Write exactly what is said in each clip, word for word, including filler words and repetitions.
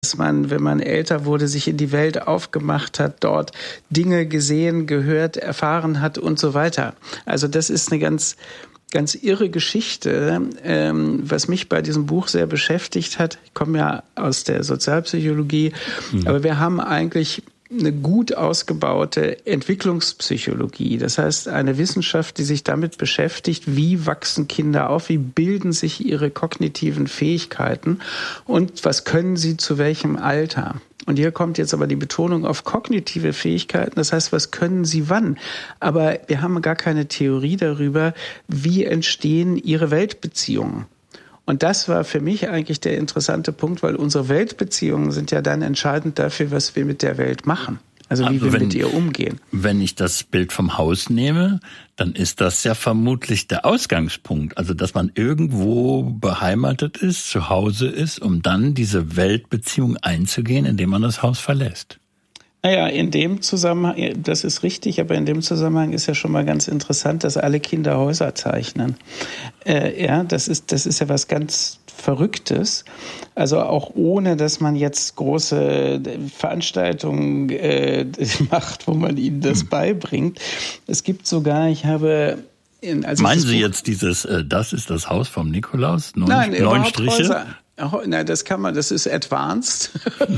dass man, wenn man älter wurde, sich in die Welt aufgemacht hat, dort Dinge gesehen, gehört, erfahren hat und so weiter. Also das ist eine ganz, ganz irre Geschichte, ähm, was mich bei diesem Buch sehr beschäftigt hat. Ich komme ja aus der Sozialpsychologie, mhm. aber wir haben eigentlich eine gut ausgebaute Entwicklungspsychologie. Das heißt, eine Wissenschaft, die sich damit beschäftigt, wie wachsen Kinder auf, wie bilden sich ihre kognitiven Fähigkeiten und was können sie zu welchem Alter. Und hier kommt jetzt aber die Betonung auf kognitive Fähigkeiten. Das heißt, was können sie wann? Aber wir haben gar keine Theorie darüber, wie entstehen ihre Weltbeziehungen. Und das war für mich eigentlich der interessante Punkt, weil unsere Weltbeziehungen sind ja dann entscheidend dafür, was wir mit der Welt machen. Also wie also wir wenn, mit ihr umgehen. Wenn ich das Bild vom Haus nehme, dann ist das ja vermutlich der Ausgangspunkt. Also dass man irgendwo beheimatet ist, zu Hause ist, um dann diese Weltbeziehung einzugehen, indem man das Haus verlässt. Naja, in dem Zusammenhang, das ist richtig, aber in dem Zusammenhang ist ja schon mal ganz interessant, dass alle Kinder Häuser zeichnen. Äh, ja, das ist, das ist ja was ganz Verrücktes. Also auch ohne, dass man jetzt große Veranstaltungen äh, macht, wo man ihnen das beibringt. Es gibt sogar, ich habe... In, also Meinen Sie jetzt dieses, äh, das ist das Haus vom Nikolaus? Neun, Nein, neun Striche? Häuser. Nein, das kann man, das ist advanced.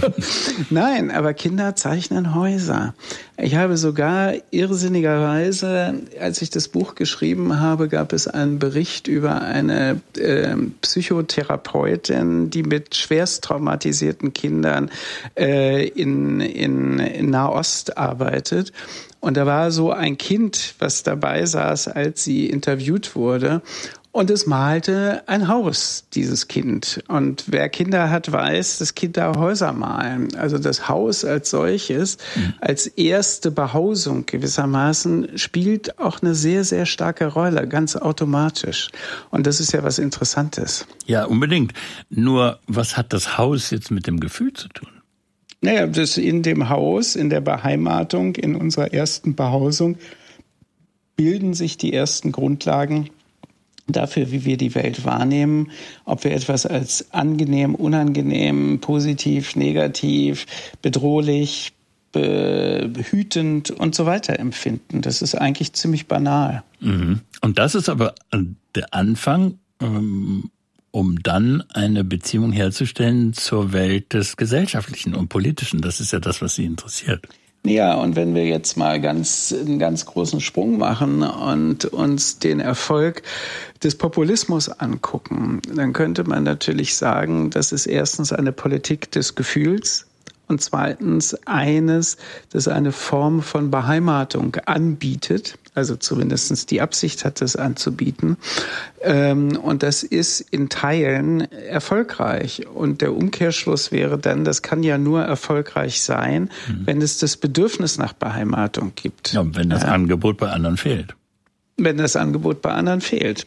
Nein, aber Kinder zeichnen Häuser. Ich habe sogar irrsinnigerweise, als ich das Buch geschrieben habe, gab es einen Bericht über eine äh, Psychotherapeutin, die mit schwerst traumatisierten Kindern äh, in, in, in Nahost arbeitet. Und da war so ein Kind, was dabei saß, als sie interviewt wurde. Und es malte ein Haus, dieses Kind. Und wer Kinder hat, weiß, dass Kinder Häuser malen. Also das Haus als solches, mhm. als erste Behausung gewissermaßen, spielt auch eine sehr, sehr starke Rolle, ganz automatisch. Und das ist ja was Interessantes. Ja, unbedingt. Nur, was hat das Haus jetzt mit dem Gefühl zu tun? Naja, das in dem Haus, in der Beheimatung, in unserer ersten Behausung, bilden sich die ersten Grundlagen dafür, wie wir die Welt wahrnehmen, ob wir etwas als angenehm, unangenehm, positiv, negativ, bedrohlich, behütend und so weiter empfinden. Das ist eigentlich ziemlich banal. Mhm. Und das ist aber der Anfang, um dann eine Beziehung herzustellen zur Welt des Gesellschaftlichen und Politischen. Das ist ja das, was Sie interessiert. Ja, und wenn wir jetzt mal ganz einen ganz großen Sprung machen und uns den Erfolg des Populismus angucken, dann könnte man natürlich sagen, das ist erstens eine Politik des Gefühls und zweitens eines, das eine Form von Beheimatung anbietet, also zumindest die Absicht hat, das anzubieten. Und das ist in Teilen erfolgreich. Und der Umkehrschluss wäre dann, das kann ja nur erfolgreich sein, mhm. wenn es das Bedürfnis nach Beheimatung gibt. Ja, wenn das ja. Angebot bei anderen fehlt. Wenn das Angebot bei anderen fehlt.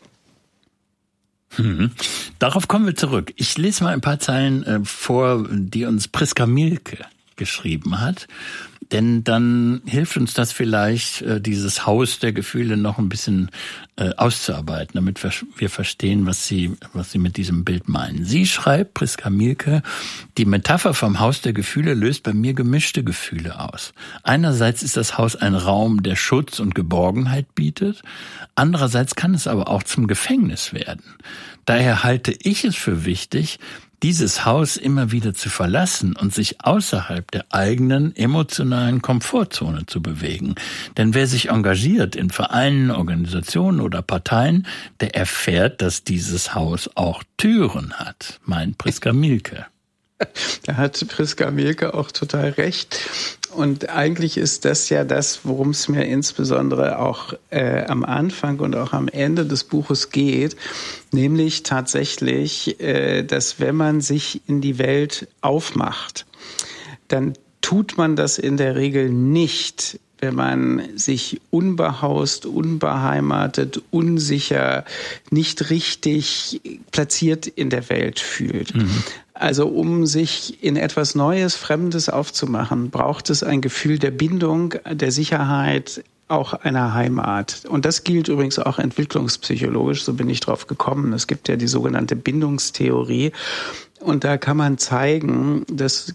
Mhm. Darauf kommen wir zurück. Ich lese mal ein paar Zeilen äh, vor, die uns Priska Mielke geschrieben hat. Denn dann hilft uns das vielleicht, äh, dieses Haus der Gefühle noch ein bisschen äh, auszuarbeiten, damit wir, wir verstehen, was sie, was sie mit diesem Bild meinen. Sie schreibt, Priska Mielke, die Metapher vom Haus der Gefühle löst bei mir gemischte Gefühle aus. Einerseits ist das Haus ein Raum, der Schutz und Geborgenheit bietet. Andererseits kann es aber auch zum Gefängnis werden. Daher halte ich es für wichtig, dieses Haus immer wieder zu verlassen und sich außerhalb der eigenen emotionalen Komfortzone zu bewegen. Denn wer sich engagiert in Vereinen, Organisationen oder Parteien, der erfährt, dass dieses Haus auch Türen hat, meint Priska Mielke. Da hat Priska Mielke auch total recht. Und eigentlich ist das ja das, worum es mir insbesondere auch äh, am Anfang und auch am Ende des Buches geht, nämlich tatsächlich, äh, dass wenn man sich in die Welt aufmacht, dann tut man das in der Regel nicht, wenn man sich unbehaust, unbeheimatet, unsicher, nicht richtig platziert in der Welt fühlt. Mhm. Also um sich in etwas Neues, Fremdes aufzumachen, braucht es ein Gefühl der Bindung, der Sicherheit, auch einer Heimat. Und das gilt übrigens auch entwicklungspsychologisch, so bin ich drauf gekommen. Es gibt ja die sogenannte Bindungstheorie. und da kann man zeigen, das